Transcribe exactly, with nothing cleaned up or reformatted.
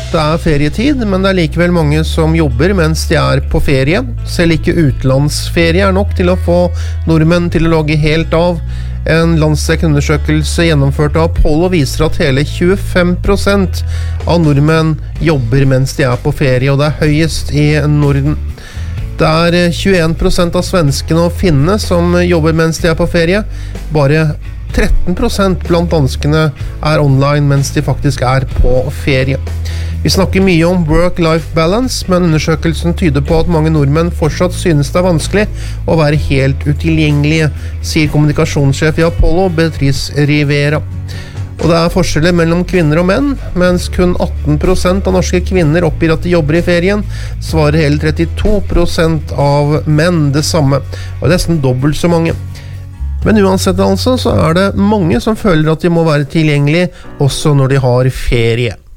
det er ferietid, men det er likevel mange som jobber mens de er på ferie. Selv ikke utenlandsferie er nok til å få nordmenn til å logge helt av. En landsdekkende undersøkelse gjennomført av Apollo viser at hele tjuefem prosent av nordmenn jobber mens de er på ferie, og det er høyest i Norden. Det er tjueen prosent av svenskene og finnene som jobber mens de er på ferie. Bare tretten prosent blant danskene er online mens de faktisk er på ferie. Vi snakker mye om work-life balance, men undersøkelsen tyder på at mange nordmenn fortsatt synes det er vanskelig å være helt utilgjengelige, sier kommunikasjonssjef i Apollo, Beatrice Rivera. Og det er forskjeller mellom kvinner og menn, mens kun atten prosent av norske kvinner oppgir at de jobber i ferien, svarer hele trettito prosent av menn det samme, og nesten dobbelt så mange. Men uansett altså, så er det mange som føler at de må være tilgjengelige også når de har ferie.